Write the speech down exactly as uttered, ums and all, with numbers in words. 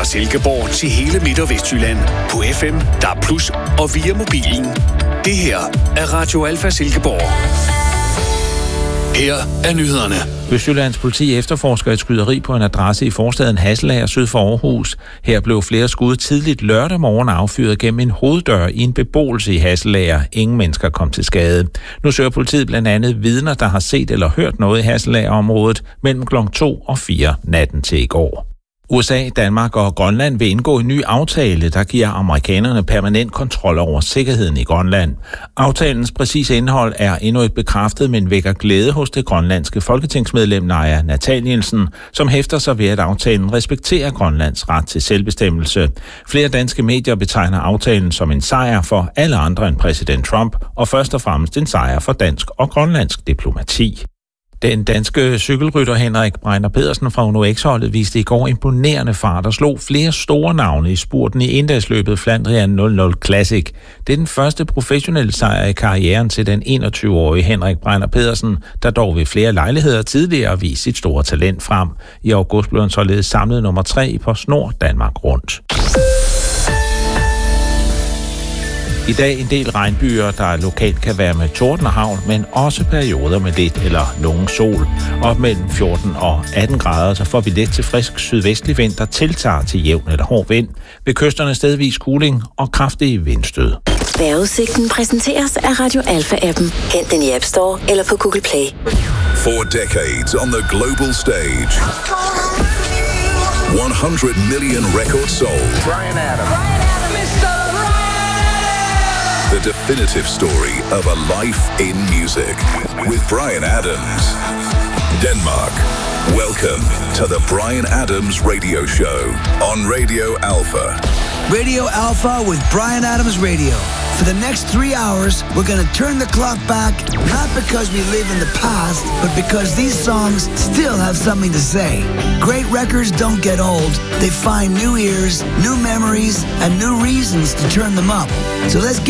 Silkeborg til hele Midt- og Vestjylland på F M, D A B plus, og via mobilen. Det her er Radio Alfa Silkeborg. Her er nyhederne. Østjyllands politi efterforsker et skyderi på en adresse i forstaden Hasselager syd for Aarhus. Her blev flere skud tidligt lørdag morgen affyret gennem en hoveddør i en beboelse i Hasselager. Ingen mennesker kom til skade. Nu søger politiet blandt andet vidner, der har set eller hørt noget i Hasselager-området mellem klokken to og fire natten til i går. U S A, Danmark og Grønland vil indgå en ny aftale, der giver amerikanerne permanent kontrol over sikkerheden i Grønland. Aftalens præcise indhold er endnu ikke bekræftet, men vækker glæde hos det grønlandske folketingsmedlem Naja Nathanielsen, som hæfter sig ved, at aftalen respekterer Grønlands ret til selvbestemmelse. Flere danske medier betegner aftalen som en sejr for alle andre end præsident Trump, og først og fremmest en sejr for dansk og grønlandsk diplomati. Den danske cykelrytter Henrik Breiner Pedersen fra Uno X-holdet viste i går imponerende fart og slog flere store navne i spurten i endagsløbet Flandrian nul nul Classic. Det er den første professionelle sejr i karrieren til den enogtyve-årige Henrik Breiner Pedersen, der dog ved flere lejligheder tidligere viste sit store talent frem. I august blev han således samlet nummer tre på Snor Danmark rundt. I dag en del regnbyer, der lokalt kan være med torden og hagl, men også perioder med lidt eller nogen sol. Op mellem fjorten og atten grader, så får vi let til frisk sydvestlig vind, der tiltager til jævn eller hård vind. Ved kysterne stedvis kuling og kraftige vindstød. Vejrudsigten præsenteres af Radio Alfa-appen. Hent den i App Store eller på Google Play. For decades on the global stage. one hundred million records sold. Bryan Adams. Bryan Adams. The definitive story of a life in music with Bryan Adams. Denmark, welcome to the Bryan Adams Radio Show on Radio Alfa. Radio Alfa with Bryan Adams Radio. For the next three hours, we're going to turn the clock back, not because we live in the past, but because these songs still have something to say. Great records don't get old. They find new ears, new memories, and new reasons to turn them up. So let's get